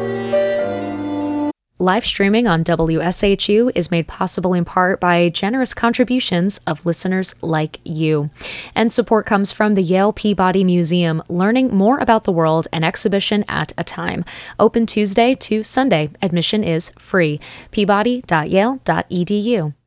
Live streaming on WSHU is made possible in part by generous contributions of listeners like you. And support comes from the Yale Peabody Museum, learning more about the world, an exhibition at a time. Open Tuesday to Sunday. Admission is free. peabody.yale.edu.